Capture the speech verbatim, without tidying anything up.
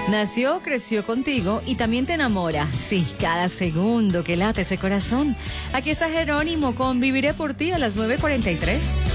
Nació, creció contigo y también te enamora. Sí, cada segundo que late ese corazón. Aquí está Jerónimo con Viviré por ti a las nueve cuarenta y tres.